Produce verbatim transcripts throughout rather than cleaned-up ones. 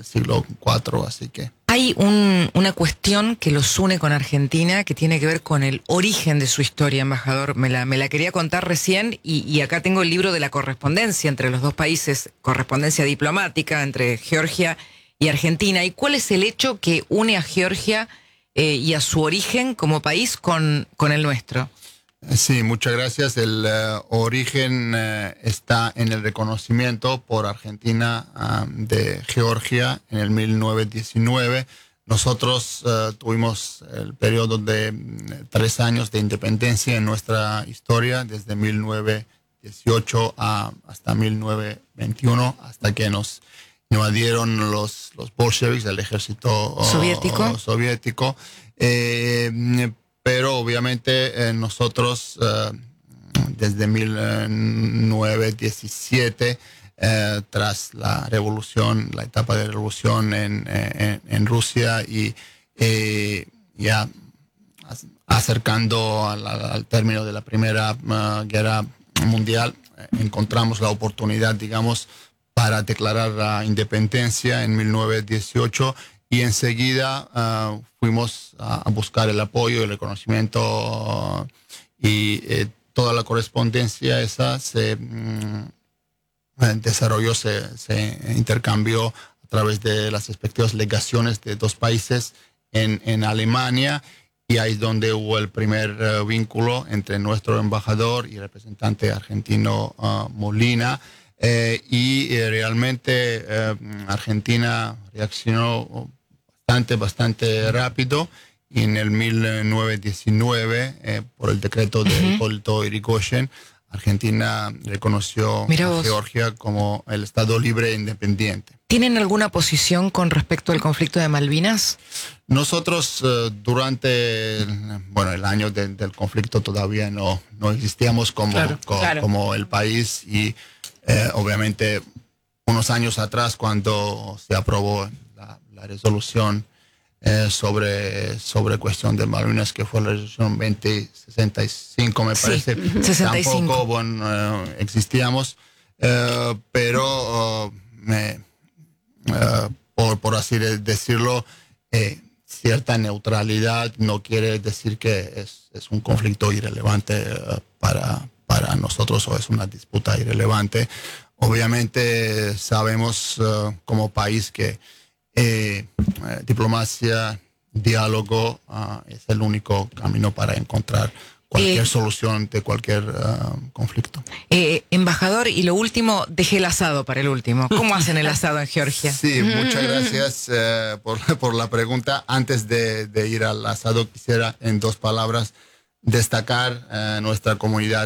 el siglo cuarto, así que... Hay un, una cuestión que los une con Argentina que tiene que ver con el origen de su historia, embajador. Me la, me la quería contar recién y, y acá tengo el libro de la correspondencia entre los dos países, correspondencia diplomática entre Georgia y Argentina. ¿Y cuál es el hecho que une a Georgia eh, y a su origen como país con, con el nuestro? Sí, muchas gracias. El uh, origen uh, está en el reconocimiento por Argentina uh, de Georgia en el mil novecientos diecinueve. Nosotros uh, tuvimos el periodo de mm, tres años de independencia en nuestra historia, desde mil novecientos dieciocho a, hasta mil novecientos veintiuno, hasta que nos invadieron los, los bolcheviques, el ejército soviético. Uh, soviético. Eh, Pero obviamente eh, nosotros eh, desde mil novecientos diecisiete, eh, tras la revolución, la etapa de revolución en, en, en Rusia y eh, ya acercando al, al término de la Primera uh, Guerra Mundial, eh, encontramos la oportunidad, digamos, para declarar la independencia en mil novecientos dieciocho. Y enseguida uh, fuimos a, a buscar el apoyo, el reconocimiento uh, y eh, toda la correspondencia esa se mm, desarrolló, se, se intercambió a través de las respectivas legaciones de dos países en, en Alemania, y ahí es donde hubo el primer uh, vínculo entre nuestro embajador y el representante argentino uh, Molina. Eh, y eh, realmente eh, Argentina reaccionó bastante, bastante rápido, y en el mil novecientos diecinueve, eh, por el decreto de uh-huh. Hipólito Yrigoyen, Argentina reconoció a Georgia como el Estado libre e independiente. ¿Tienen alguna posición con respecto al conflicto de Malvinas? Nosotros eh, durante el, bueno, el año de, del conflicto todavía no, no existíamos como, claro, co, claro. como el país, y eh, obviamente unos años atrás, cuando se aprobó la, la resolución eh, sobre, sobre cuestión de Malvinas, que fue la resolución veinte sesenta y cinco, me parece, sí, sesenta y cinco. Tampoco bueno, eh, existíamos, eh, pero uh, me, uh, por, por así decirlo, eh, cierta neutralidad no quiere decir que es, es un conflicto irrelevante uh, para, para nosotros, o es una disputa irrelevante. Obviamente sabemos uh, como país que eh, eh, diplomacia, diálogo uh, es el único camino para encontrar cualquier eh, solución de cualquier uh, conflicto. Eh, embajador, y lo último, dejé el asado para el último. ¿Cómo hacen el asado en Georgia? Sí, muchas gracias uh, por, por la pregunta. Antes de, de ir al asado, quisiera en dos palabras destacar uh, nuestra comunidad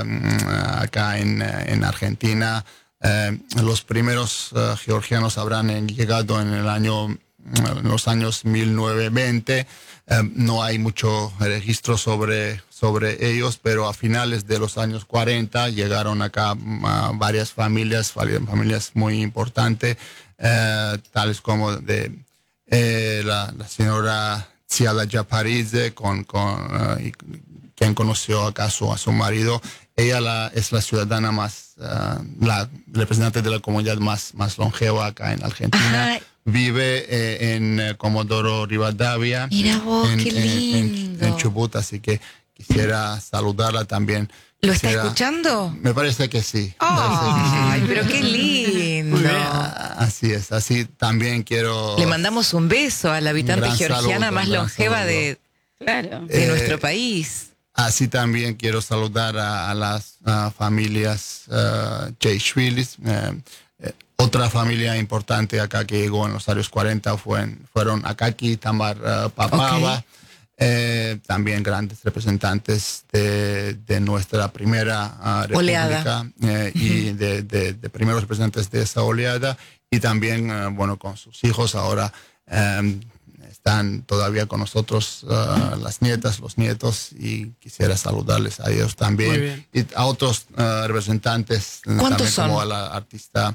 uh, acá en, en Argentina. Uh, los primeros uh, georgianos habrán llegado en el año, en los años mil novecientos veinte. Uh, no hay mucho registro sobre, sobre ellos, pero a finales de los años cuarenta llegaron acá uh, varias familias, varias familias muy importantes, uh, tales como de eh, la, la señora Tsiala Japaridze, con, con uh, y, quien conoció acaso a su marido. Ella la, es la ciudadana más, uh, la representante de la comunidad más, más longeva acá en Argentina. Ajá. Vive eh, en eh, Comodoro Rivadavia. Mira vos, en, qué lindo. En, en, en Chubut, así que quisiera saludarla también. ¿Lo quisiera, está escuchando? Me parece que sí. Oh, que sí. Ay, pero qué lindo. Así es, así también quiero... Le mandamos un beso a la habitante georgiana saludo, más longeva saludo. de, claro. de eh, nuestro país. Así también quiero saludar a, a las a familias uh, Jaishvilis. Uh, eh, otra familia importante acá que llegó en los años cuarenta fue, fueron Akaki, Tamar uh, Papava. Okay. Eh, también grandes representantes de, de nuestra primera uh, república eh, uh-huh. y de, de, de primeros representantes de esa oleada. Y también, uh, bueno, con sus hijos ahora... Um, están todavía con nosotros uh, las nietas, los nietos, y quisiera saludarles a ellos también. Y a otros uh, representantes, también son? Como a la artista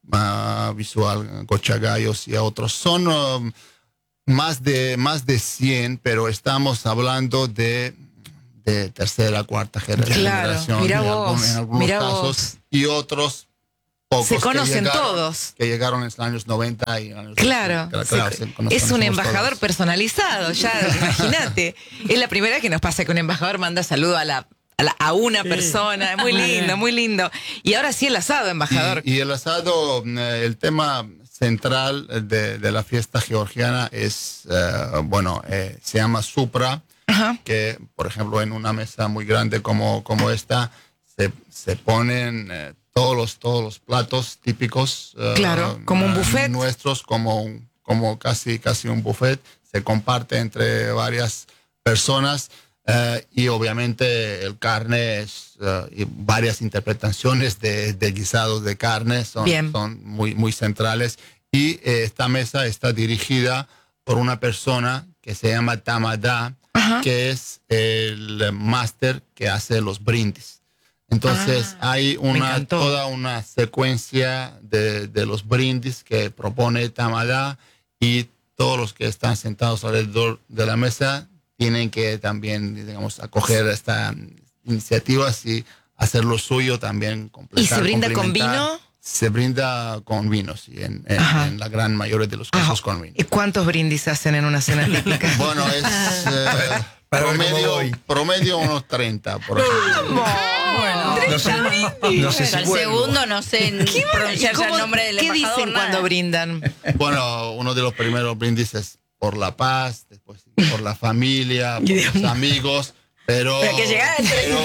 uh, visual Gocha Gallos y a otros. Son uh, más, de, más de cien, pero estamos hablando de, de tercera, cuarta generación. Claro, mira en, vos, algún, en algunos mira casos. Vos. Y otros pocos se conocen que llegaron, todos. Que llegaron en los años noventa y años Claro, claro, se, claro se, nos es un embajador todos. personalizado, ya imagínate. Es la primera vez que nos pasa que un embajador manda saludo a la A, la, a una sí. persona, muy lindo, muy lindo. Y ahora sí el asado, embajador. Y, y el asado, el tema central de, de la fiesta georgiana es, uh, bueno, eh, se llama supra, Ajá. que por ejemplo en una mesa muy grande como, como esta, se, se ponen eh, todos, los, todos los platos típicos. Uh, claro, como un buffet. Nuestros, como, como casi, casi un buffet, se comparte entre varias personas. Uh, y obviamente el carne es uh, y varias interpretaciones de, de guisados de carne son, son muy, muy centrales y eh, esta mesa está dirigida por una persona que se llama Tamada, Ajá. que es el máster que hace los brindis. Entonces ah, hay una, toda una secuencia de, de los brindis que propone Tamada y todos los que están sentados alrededor de la mesa tienen que también, digamos, acoger esta iniciativa y hacer lo suyo también. ¿Y se brinda con vino? Se brinda con vino, sí, en, en, en la gran mayoría de los casos Ajá. con vino. ¿Y cuántos brindis hacen en una cena típica? Bueno, es eh, promedio, promedio unos treinta, por ejemplo. Bueno, no sé, no sé si el segundo no sé pronunciar el nombre del ¿Qué embajador, dicen nada. cuando brindan? Bueno, uno de los primeros brindis es por la paz, después por la familia, por los amigos, pero pero, que llegara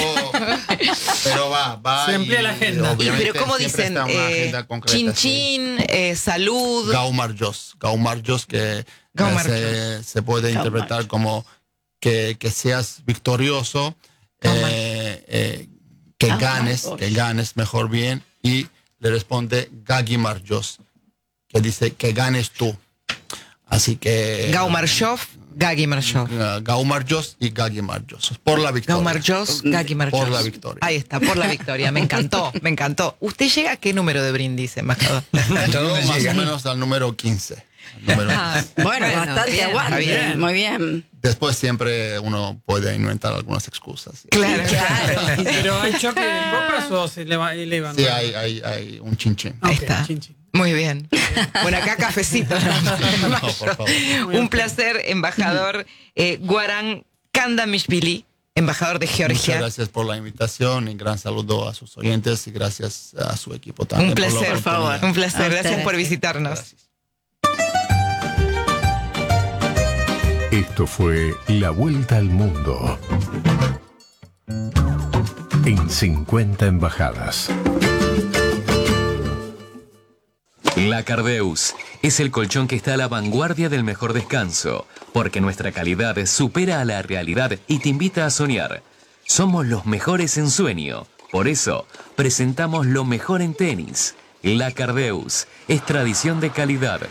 pero, pero va, va. Se amplía la agenda. Y, pero ¿cómo dicen? Eh, chin chin, sí. eh, salud. Gaumar Jos, Gaumar Jos que Gaumar se, Jos. se puede Gaumar interpretar Jos. como que, que seas victorioso, eh, eh, que Gaumar ganes, Jos. que ganes mejor bien, y le responde Gagimar Jos, que dice que ganes tú. Así que... Gaumar Jos, Gagimar Jos. Uh, Gaumar Jos y Gagimar Jos. Por la victoria. Gaumar Jos, Gagimar Jos. Por la victoria. Ahí está, por la victoria. Me encantó, me encantó. ¿Usted llega a qué número de brindis, embajador? Yo más o menos al número quince. Número ah, quince. Bueno, bueno, bastante bien, aguante. Bien. Muy bien. Después siempre uno puede inventar algunas excusas. Claro, claro. Pero hay choque de copas o se elevan. Sí, hay, hay, hay un chinchín. Ahí Okay, está. Chin, chin. Muy bien. Bueno, acá cafecito. No, por favor. Un placer, embajador eh, Guaran Kandamishvili, embajador de Georgia. Muchas gracias por la invitación y gran saludo a sus oyentes y gracias a su equipo también. Un placer, por, por favor. Un placer, gracias por visitarnos. Gracias. Esto fue La Vuelta al Mundo en cincuenta embajadas. La Cardeus es el colchón que está a la vanguardia del mejor descanso, porque nuestra calidad supera a la realidad y te invita a soñar. Somos los mejores en sueño, por eso presentamos lo mejor en tenis. La Cardeus es tradición de calidad.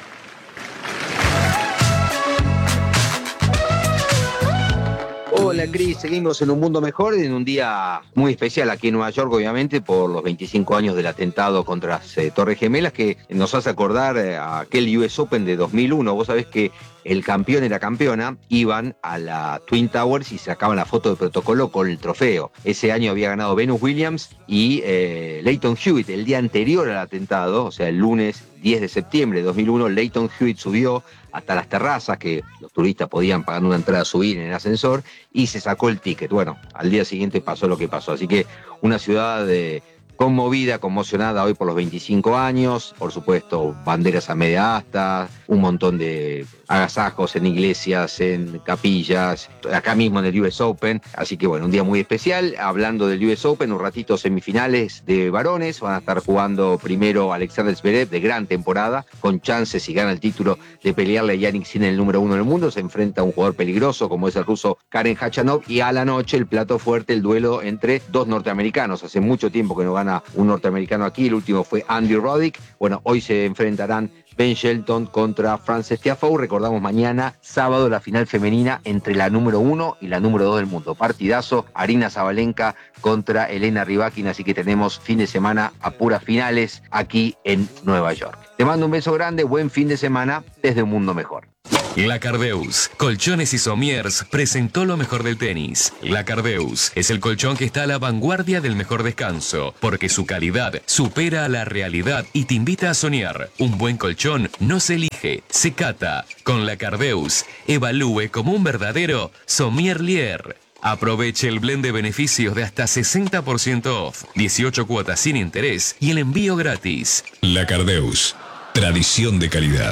Hola Cris, seguimos en Un Mundo Mejor en un día muy especial aquí en Nueva York, obviamente, por los veinticinco años del atentado contra las eh, Torres Gemelas, que nos hace acordar eh, a aquel U S Open de dos mil uno. Vos sabés que el campeón y la campeona iban a la Twin Towers y sacaban la foto de protocolo con el trofeo. Ese año había ganado Venus Williams y eh, Lleyton Hewitt. El día anterior al atentado, o sea, el lunes diez de septiembre de dos mil uno, Lleyton Hewitt subió hasta las terrazas que los turistas podían pagar una entrada a subir en el ascensor y se sacó el ticket. Bueno, al día siguiente pasó lo que pasó. Así que una ciudad de... conmovida, conmocionada hoy por los veinticinco años, por supuesto banderas a media asta, un montón de agasajos en iglesias, en capillas, acá mismo en el U S Open, así que bueno, un día muy especial. Hablando del U S Open, un ratito semifinales de varones, van a estar jugando primero Alexander Zverev, de gran temporada, con chances si gana el título de pelearle a Jannik Sinner, el número uno del mundo. Se enfrenta a un jugador peligroso como es el ruso Karen Khachanov, y a la noche el plato fuerte, el duelo entre dos norteamericanos. Hace mucho tiempo que no gana un norteamericano aquí, el último fue Andy Roddick. Bueno, hoy se enfrentarán Ben Shelton contra Frances Tiafoe. Recordamos mañana, sábado, la final femenina entre la número uno y la número dos del mundo. Partidazo, Aryna Sabalenka contra Elena Rybakina, así que tenemos fin de semana a puras finales aquí en Nueva York. Te mando un beso grande, buen fin de semana desde Un Mundo Mejor. La Cardeus, Colchones y Somiers presentó lo mejor del tenis. La Cardeus es el colchón que está a la vanguardia del mejor descanso, porque su calidad supera a la realidad y te invita a soñar. Un buen colchón no se elige, se cata. Con La Cardeus, evalúe como un verdadero sommelier. Aproveche el blend de beneficios de hasta sesenta por ciento off, dieciocho cuotas sin interés y el envío gratis. La Cardeus, tradición de calidad.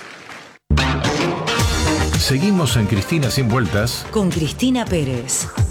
Seguimos en Cristina Sin Vueltas con Cristina Pérez.